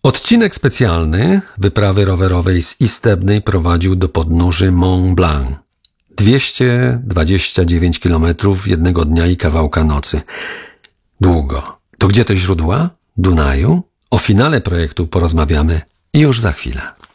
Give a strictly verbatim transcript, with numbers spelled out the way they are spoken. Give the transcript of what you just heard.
Odcinek specjalny wyprawy rowerowej z Istebnej prowadził do podnóży Mont Blanc. dwieście dwadzieścia dziewięć kilometrów jednego dnia i kawałka nocy. Długo. To gdzie te źródła? Dunaju? O finale projektu porozmawiamy już za chwilę.